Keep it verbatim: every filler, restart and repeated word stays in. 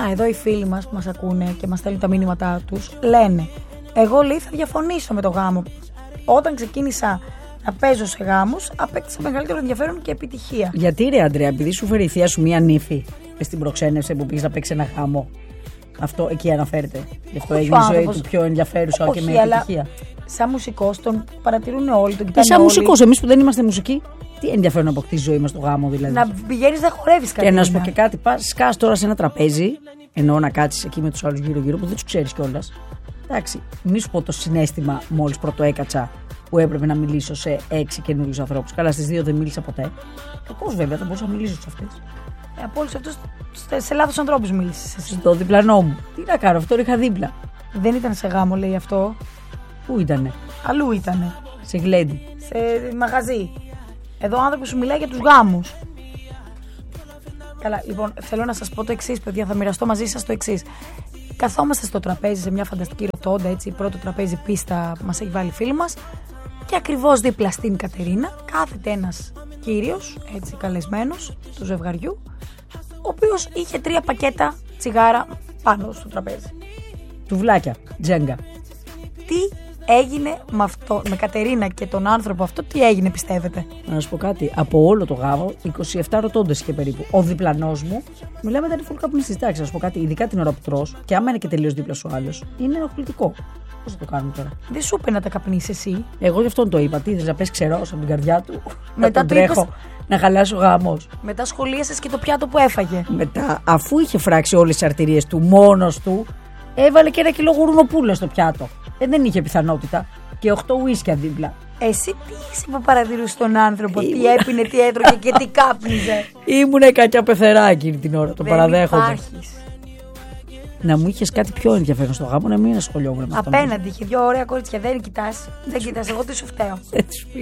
Να, εδώ οι φίλοι μας που μας ακούνε και μας στέλνουν τα μήνυματά τους λένε, εγώ λέει θα διαφωνήσω με το γάμο. Όταν ξεκίνησα να παίζω σε γάμους, απέκτησα μεγαλύτερο ενδιαφέρον και επιτυχία. Γιατί ρε Αντρέα, επειδή σου φέρει η θεία σου μία νύφη στην προξένευση που πήγες να παίξει ένα γάμο. Αυτό εκεί αναφέρεται. Γι' αυτό έγινε η ζωή του πιο ενδιαφέρουσα και με επιτυχία. Σαν μουσικός τον παρατηρούν όλοι, τον κοιτάνε. Σαν μουσικός, εμείς που δεν είμαστε μουσικοί, τι ενδιαφέρον να αποκτήσει ζωή μας στο γάμο δηλαδή. Να πηγαίνεις να χορεύεις κάτι. Και να σου πω και κάτι, πας, σκάς τώρα σε ένα τραπέζι, εννοώ να κάτσεις εκεί με τους άλλους γύρω-γύρω που δεν τους ξέρεις κιόλας. Εντάξει, μη σου πω το συναίσθημα μόλις πρώτο έκατσα που έπρεπε να μιλήσω σε έξι καινούριους ανθρώπους. Καλά, στις δύο δεν μίλησα ποτέ. Κακώς βέβαια, δεν μπορούσα να μιλήσω σε αυτές. Ε, από όλους αυτούς σε λάθος ανθρώπους μίλησες εσύ. Στο διπλανό μου. Τι να κάνω, αυτό είχα δίπλα. Δεν ήταν σε γάμο, λέει αυτό. Πού ήτανε? Αλλού ήτανε. Σε γλέντι. Σε μαγαζί. Εδώ ο άνθρωπος σου μιλάει για τους γάμους. Καλά, λοιπόν, θέλω να σας πω το εξής, παιδιά, θα μοιραστώ μαζί σας το εξής. Καθόμαστε στο τραπέζι σε μια φανταστική ροτόντα, έτσι, πρώτο τραπέζι πίστα που μας έχει βάλει φίλη μας. Και ακριβώς δίπλα στην Κατερίνα κάθεται ένας κύριος, έτσι, καλεσμένος του ζευγαριού, ο οποίος είχε τρία πακέτα τσιγάρα πάνω στο τραπέζι. Τουβλάκια, τζέγκα. Τι έγινε με αυτό, με Κατερίνα και τον άνθρωπο αυτό, τι έγινε πιστεύετε? Να σου πω κάτι, από όλο το γάμο, είκοσι επτά ρωτώντες είχε περίπου. Ο διπλανός μου, μιλάμε ήταν full καπνιστής. Εντάξει, να σου πω κάτι, ειδικά την ώρα που τρως, και άμα είναι και τελείως δίπλα σου άλλος, είναι ενοχλητικό. Πώς θα το κάνουμε τώρα? Δεν σου είπε να τα καπνίσεις εσύ? Εγώ γι' αυτόν το είπα. Τι θες να πες ξερός από την καρδιά του? Μετά τον τρέχω είπες... να χαλάσει ο γάμος. Μετά σχολίασες και το πιάτο που έφαγε. Μετά, αφού είχε φράξει όλες τις αρτηρίες του μόνος του, έβαλε και ένα κιλό γουρνοπούλα στο πιάτο. Ε, δεν είχε πιθανότητα. Και οκτώ ουίσκια δίπλα. Εσύ τι είσαι που παρατηρούσε τον άνθρωπο, Ήμουν... τι έπινε, τι έτρωγε και τι κάπνιζε? Ήμουνα κακιά πεθερά εκείνη την ώρα, το παραδέχομαι. Υπάρχεις. Να μου είχες κάτι πιο ενδιαφέρον στο γάμο, να μην ασχολιόμουν με αυτό. Απέναντι είχε δύο ωραία κορίτσια, δεν κοιτάς. Δεν κοιτάς, εγώ τι σου φταίω. Έτσι